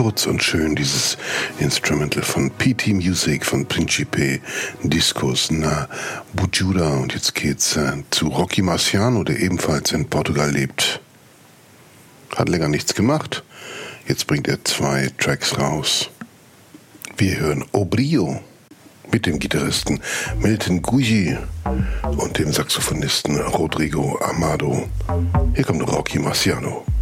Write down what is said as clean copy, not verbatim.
kurz und schön, dieses Instrumental von PT Music, von Principe Discos na Bujuda. Und jetzt geht's zu Rocky Marciano, der ebenfalls in Portugal lebt. Hat länger nichts gemacht. Jetzt bringt er 2 Tracks raus. Wir hören Obrio mit dem Gitarristen Milton Guigi und dem Saxophonisten Rodrigo Amado. Hier kommt Rocky Marciano.